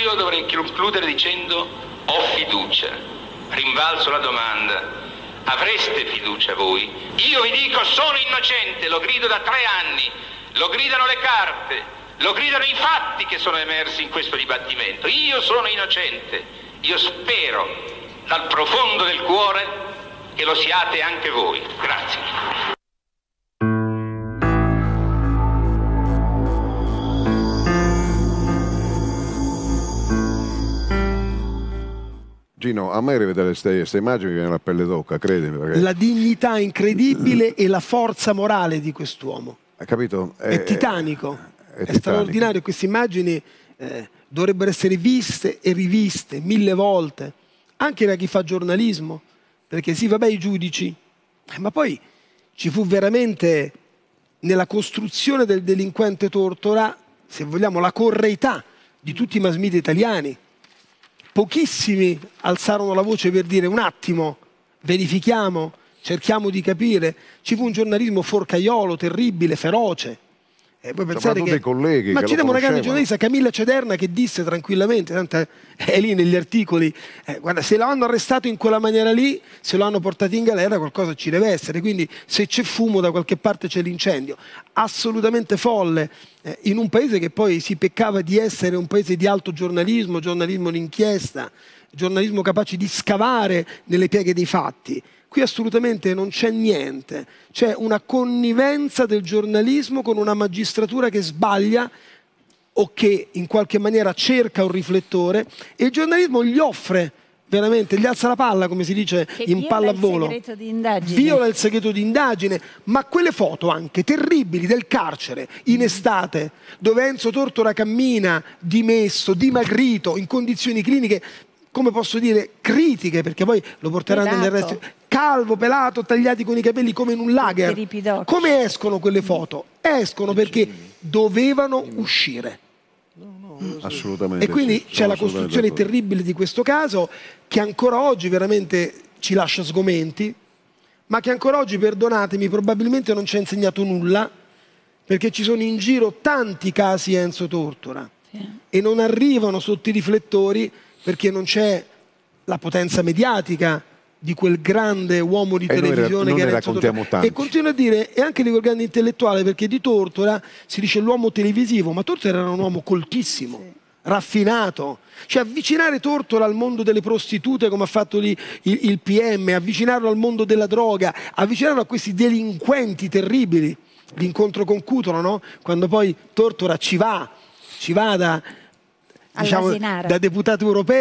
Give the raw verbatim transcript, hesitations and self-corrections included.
io dovrei concludere dicendo ho fiducia. Rinvalso la domanda. Avreste fiducia voi? Io vi dico sono innocente, lo grido da tre anni, lo gridano le carte, lo gridano i fatti che sono emersi in questo dibattimento. Io sono innocente, io spero dal profondo del cuore che lo siate anche voi. Grazie. Gino, a me rivedere queste immagini viene la pelle d'oca, credimi. Perché... La dignità incredibile e la forza morale di quest'uomo. Hai capito? È, è titanico, è, è, è straordinario. Queste immagini eh, dovrebbero essere viste e riviste mille volte, anche da chi fa giornalismo, perché sì, vabbè, i giudici, eh, ma poi ci fu veramente nella costruzione del delinquente Tortora, se vogliamo, la correità di tutti i mass media italiani. Pochissimi alzarono la voce per dire un attimo, verifichiamo, cerchiamo di capire. Ci fu un giornalismo forcaiolo, terribile, feroce. E poi pensare che... colleghi Ma che citiamo una grande conoscevano. giornalista, Camilla Cederna, che disse tranquillamente, tanto è lì negli articoli, eh, guarda, se lo hanno arrestato in quella maniera lì, se lo hanno portato in galera, qualcosa ci deve essere, quindi se c'è fumo da qualche parte c'è l'incendio. Assolutamente folle, eh, in un paese che poi si peccava di essere un paese di alto giornalismo, giornalismo d'inchiesta, giornalismo capace di scavare nelle pieghe dei fatti. Qui assolutamente non c'è niente, c'è una connivenza del giornalismo con una magistratura che sbaglia o che in qualche maniera cerca un riflettore e il giornalismo gli offre veramente, gli alza la palla, come si dice che in pallavolo. Viola il segreto di indagine. Viola il segreto di indagine, ma quelle foto anche terribili del carcere in estate, dove Enzo Tortora cammina dimesso, dimagrito, in condizioni cliniche, come posso dire, critiche, perché poi lo porteranno negli arresti. Calvo, pelato, tagliati con i capelli come in un lager. Come escono quelle foto? Escono perché dovevano uscire. Assolutamente. E quindi sì, c'è la costruzione d'accordo. terribile di questo caso che ancora oggi veramente ci lascia sgomenti, ma che ancora oggi, perdonatemi, probabilmente non ci ha insegnato nulla, perché ci sono in giro tanti casi Enzo Tortora sì. e non arrivano sotto i riflettori perché non c'è la potenza mediatica di quel grande uomo di e televisione noi, che era Enzo Tortora. Tanti. E continuo a dire, e anche di quel grande intellettuale, perché di Tortora si dice l'uomo televisivo, ma Tortora era un uomo coltissimo, sì. raffinato. Cioè avvicinare Tortora al mondo delle prostitute come ha fatto lì il, il P M, avvicinarlo al mondo della droga, avvicinarlo a questi delinquenti terribili. L'incontro con Cutolo, no? Quando poi Tortora ci va, ci va da, diciamo, da deputato europeo.